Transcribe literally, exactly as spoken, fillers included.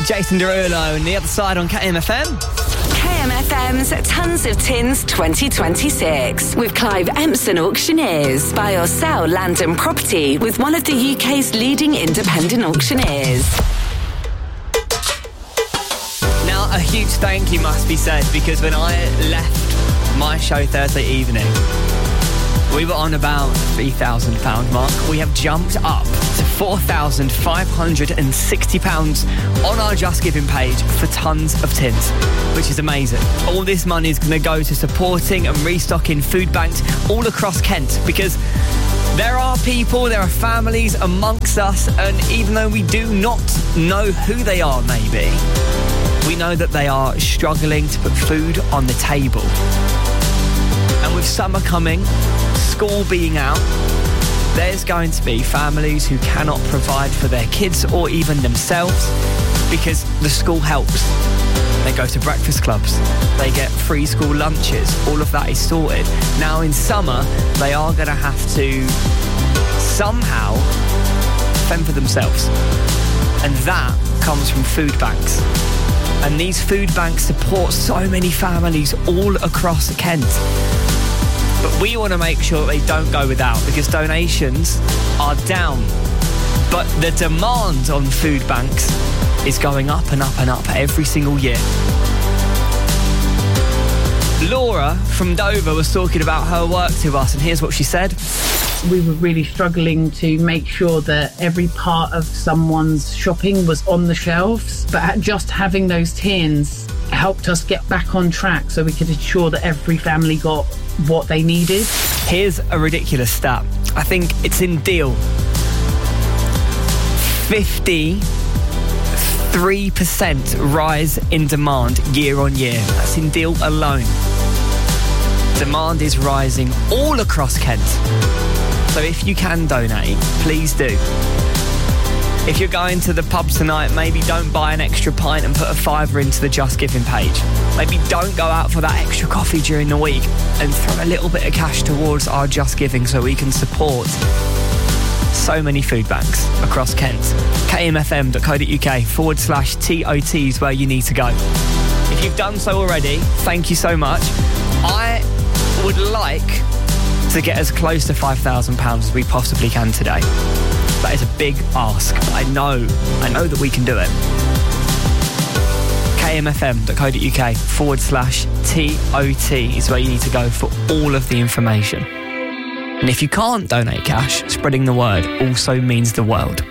Jason Derulo and The Other Side on K M F M. K M F M's Tons of Tins twenty twenty-six with Clive Empson Auctioneers. Buy or sell land and property with one of the U K's leading independent auctioneers. Now, a huge thank you must be said, because when I left my show Thursday evening, we were on about three thousand pounds mark. We have jumped up to four thousand five hundred sixty pounds on our Just Giving page for Tons of Tins, which is amazing. All this money is going to go to supporting and restocking food banks all across Kent, because there are people, there are families amongst us, and even though we do not know who they are maybe, we know that they are struggling to put food on the table. And with summer coming, school being out, there's going to be families who cannot provide for their kids or even themselves because the school helps. They go to breakfast clubs, they get free school lunches, all of that is sorted. Now in summer, they are going to have to somehow fend for themselves. And that comes from food banks. And these food banks support so many families all across Kent. But we want to make sure they don't go without, because donations are down. But the demand on food banks is going up and up and up every single year. Laura from Dover was talking about her work to us, and here's what she said. We were really struggling to make sure that every part of someone's shopping was on the shelves, but just having those tins helped us get back on track so we could ensure that every family got what they needed. Here's a ridiculous stat. I think it's in Deal. fifty-three percent rise in demand year on year. That's in Deal alone. Demand is rising all across Kent. So if you can donate, please do. If you're going to the pub tonight, maybe don't buy an extra pint and put a fiver into the Just Giving page. Maybe don't go out for that extra coffee during the week, and throw a little bit of cash towards our Just Giving so we can support so many food banks across Kent. kmfm.co.uk forward slash TOT is where you need to go. If you've done so already, thank you so much. I would like to get as close to five thousand pounds as we possibly can today. That is a big ask. I know, I know that we can do it. kmfm.co.uk forward slash TOT is where you need to go for all of the information. And if you can't donate cash, spreading the word also means the world.